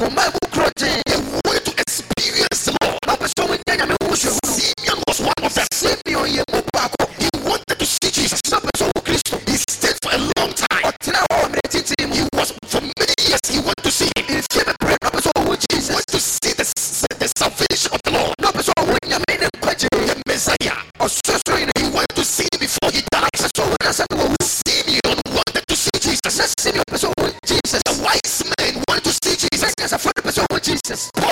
They wanted to experience the Lord. Simeon was one of them. He wanted to see Jesus. He stayed for a long time. He was for many years. He wanted to see him. He wanted to see the salvation of the Lord, the Messiah. He wanted to see him before he died. Simeon wanted to see Jesus. The wise men wanted to see Jesus.